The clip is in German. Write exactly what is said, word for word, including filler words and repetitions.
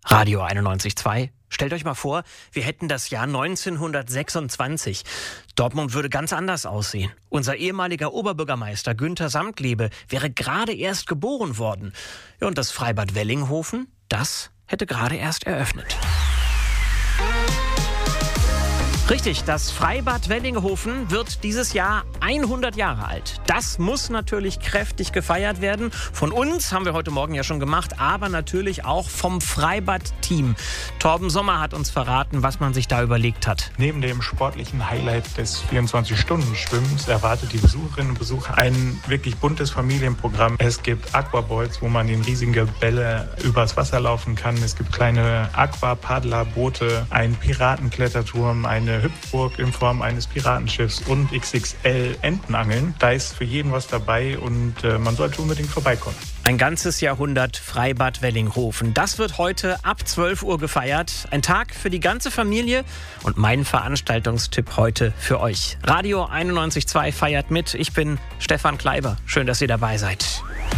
Radio einundneunzig Komma zwei. Stellt euch mal vor, wir hätten das Jahr neunzehnhundertsechsundzwanzig. Dortmund würde ganz anders aussehen. Unser ehemaliger Oberbürgermeister Günther Samtlebe wäre gerade erst geboren worden. Ja, und das Freibad Wellinghofen, das hätte gerade erst eröffnet. Richtig, das Freibad Wellinghofen wird dieses Jahr hundert Jahre alt. Das muss natürlich kräftig gefeiert werden. Von uns haben wir heute Morgen ja schon gemacht, aber natürlich auch vom Freibad-Team. Torben Sommer hat uns verraten, was man sich da überlegt hat. Neben dem sportlichen Highlight des vierundzwanzig-Stunden-Schwimmens erwartet die Besucherinnen und Besucher ein wirklich buntes Familienprogramm. Es gibt Aquaboards, wo man in riesige Bälle übers Wasser laufen kann. Es gibt kleine Aquapaddlerboote, einen Piratenkletterturm, eine Hüpfburg in Form eines Piratenschiffs und X X L Entenangeln. Da ist für jeden was dabei und äh, man sollte unbedingt vorbeikommen. Ein ganzes Jahrhundert Freibad Wellinghofen. Das wird heute ab zwölf Uhr gefeiert. Ein Tag für die ganze Familie und mein Veranstaltungstipp heute für euch. Radio einundneunzig Komma zwei feiert mit. Ich bin Stefan Kleiber. Schön, dass ihr dabei seid.